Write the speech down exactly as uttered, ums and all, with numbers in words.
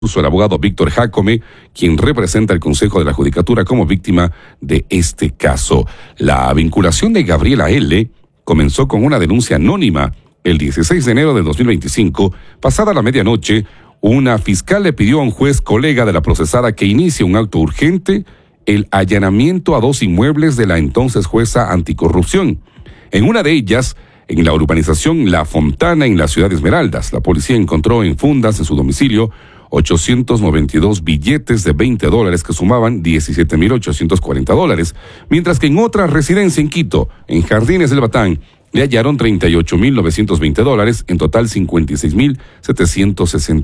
el abogado Víctor Jácome, quien representa al Consejo de la Judicatura como víctima de este caso. La vinculación de Gabriela L. comenzó con una denuncia anónima. El dieciséis de enero de dos mil veinticinco, pasada la medianoche, una fiscal le pidió a un juez colega de la procesada que inicie un acto urgente, el allanamiento a dos inmuebles de la entonces jueza anticorrupción. En una de ellas, en la urbanización La Fontana, en la ciudad de Esmeraldas, la policía encontró en fundas en su domicilio ochocientos noventa y dos billetes de veinte dólares que sumaban diecisiete mil ochocientos cuarenta dólares, mientras que en otra residencia en Quito, en Jardines del Batán, le hallaron treinta y ocho mil novecientos veinte dólares, en total cincuenta y seis mil setecientos sesenta.